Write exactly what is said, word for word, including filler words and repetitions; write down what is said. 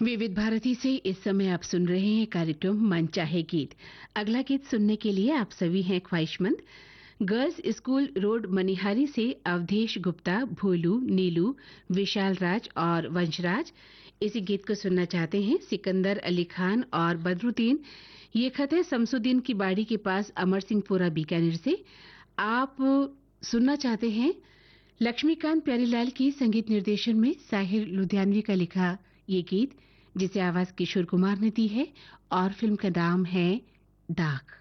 विविध भारती से इस समय आप सुन रहे हैं कार्यक्रम मन चाहे गीत। अगला गीत सुनने के लिए आप सभी हैं ख्वाहिशमंद। गर्ल्स स्कूल रोड मनिहारी से अवधेश गुप्ता, भोलू, नीलू, विशाल राज और वंशराज इसी गीत को सुनना चाहते हैं। सिकंदर अली खान और बदरुद्दीन, ये खत है शमसुद्दीन की बाड़ी के पास अमर सिंहपुरा बीकानेर से। आप सुनना चाहते हैं लक्ष्मीकांत प्यारीलाल की संगीत निर्देशन में साहिर लुधियानवी का लिखा ये गीत, जिसे आवाज किशोर कुमार ने दी है और फिल्म का नाम है डाक।